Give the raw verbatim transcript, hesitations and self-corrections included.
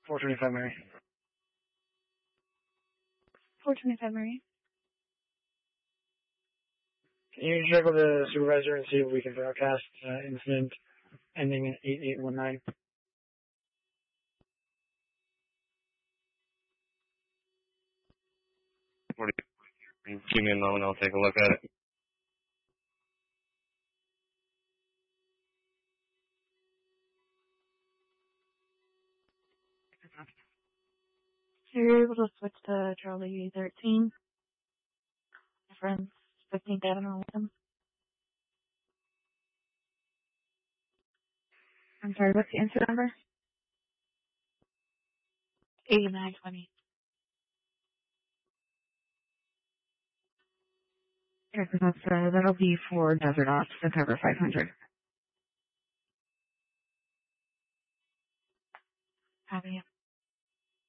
four twenty-five Mary. four twenty-five Mary. Can you check with the supervisor and see if we can broadcast uh, incident ending in eight eight one nine? Give me a moment, I'll take a look at it. So you're able to switch to Charlie thirteen. Reference fifteenth Avenue with them. I'm sorry, what's the incident number? eighty-nine twenty. Yes, that's, uh, that'll be for Desert Ops, September five hundred. Copy.